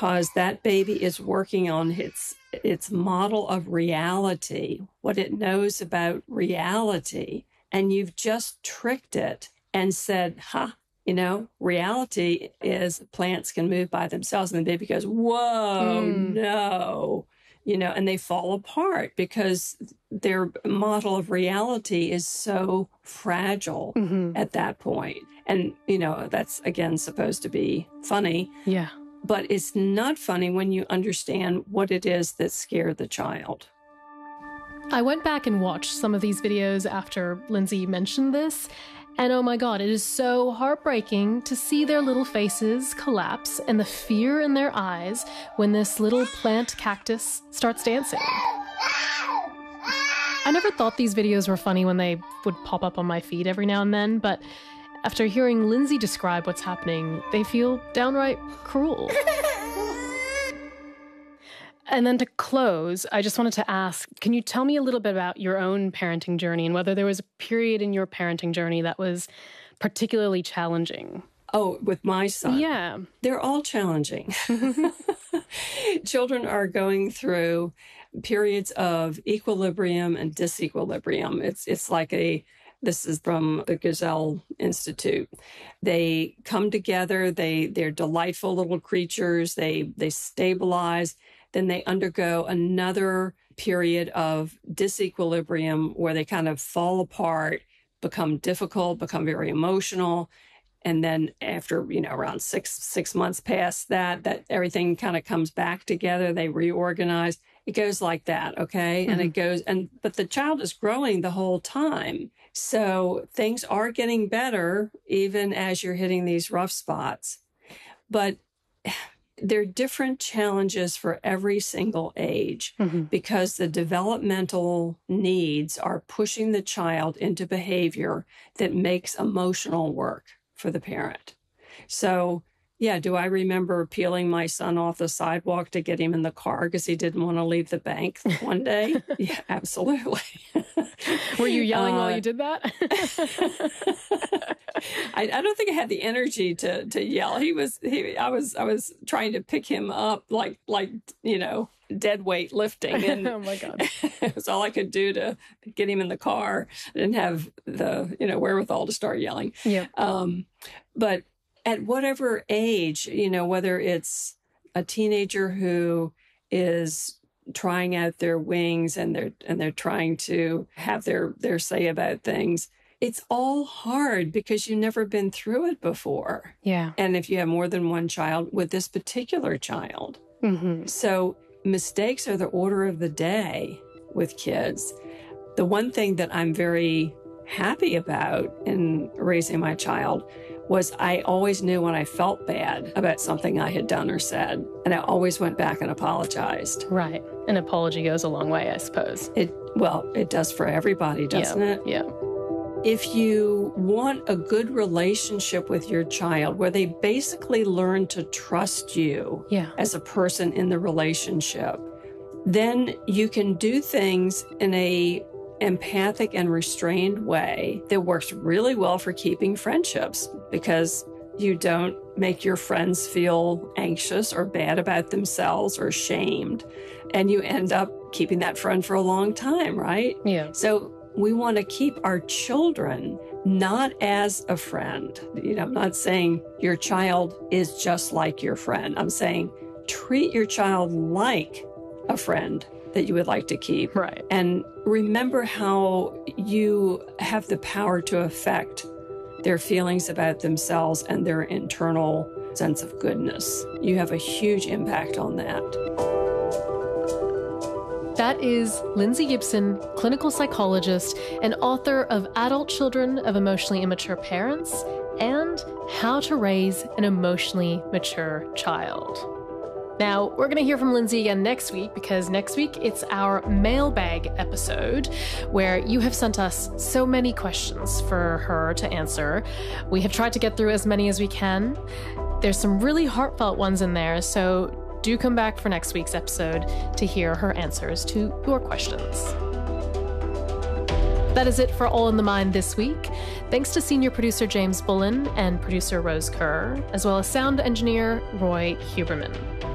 because that baby is working on its model of reality, what it knows about reality. And you've just tricked it and said, reality is plants can move by themselves. And the baby goes, whoa, no, and they fall apart because their model of reality is so fragile at that point. And, that's, again, supposed to be funny. Yeah. But it's not funny when you understand what it is that scared the child. I went back and watched some of these videos after Lindsay mentioned this. And oh my God, it is so heartbreaking to see their little faces collapse and the fear in their eyes when this little plant cactus starts dancing. I never thought these videos were funny when they would pop up on my feed every now and then, but after hearing Lindsay describe what's happening, they feel downright cruel. And then to close, I just wanted to ask, can you tell me a little bit about your own parenting journey and whether there was a period in your parenting journey that was particularly challenging? Oh, with my son? Yeah. They're all challenging. Children are going through periods of equilibrium and disequilibrium. It's like this is from the Gazelle Institute. They come together, they're delightful little creatures, they stabilize. Then they undergo another period of disequilibrium where they kind of fall apart, become difficult, become very emotional. And then after, around six months past that everything kind of comes back together. They reorganize. It goes like that. Okay. And it goes, but the child is growing the whole time. So things are getting better even as you're hitting these rough spots. But there are different challenges for every single age because the developmental needs are pushing the child into behavior that makes emotional work for the parent. So, yeah, do I remember peeling my son off the sidewalk to get him in the car because he didn't want to leave the bank one day? Yeah, absolutely. Were you yelling while you did that? I don't think I had the energy to yell. I was trying to pick him up like dead weight lifting, and oh my God, it was all I could do to get him in the car. I didn't have the wherewithal to start yelling. Yeah. But at whatever age, whether it's a teenager who is trying out their wings and they're trying to have their say about things, it's all hard because you've never been through it before. Yeah. And if you have more than one child, with this particular child. So mistakes are the order of the day with kids. The one thing that I'm very happy about in raising my child was I always knew when I felt bad about something I had done or said, and I always went back and apologized. Right. An apology goes a long way, I suppose. It does for everybody, doesn't it? Yeah. If you want a good relationship with your child where they basically learn to trust you as a person in the relationship, then you can do things in a empathic and restrained way that works really well for keeping friendships because you don't make your friends feel anxious or bad about themselves or shamed. And you end up keeping that friend for a long time, right? Yeah. So we want to keep our children not as a friend. I'm not saying your child is just like your friend. I'm saying treat your child like a friend that you would like to keep. Right. And remember how you have the power to affect their feelings about themselves and their internal sense of goodness. You have a huge impact on that. That is Lindsay Gibson, clinical psychologist and author of Adult Children of Emotionally Immature Parents and How to Raise an Emotionally Mature Child. Now, we're going to hear from Lindsay again next week because next week it's our mailbag episode where you have sent us so many questions for her to answer. We have tried to get through as many as we can. There's some really heartfelt ones in there, so do come back for next week's episode to hear her answers to your questions. That is it for All in the Mind this week. Thanks to senior producer James Bullen and producer Rose Kerr, as well as sound engineer Roy Huberman.